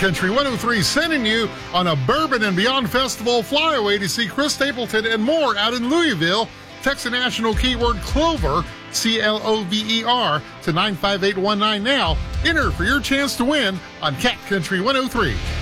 Country 103 sending you on a Bourbon and Beyond Festival flyaway to see Chris Stapleton and more out in Louisville. Text the national keyword Clover, CLOVER, to 95819 now. Enter for your chance to win on Cat Country 103.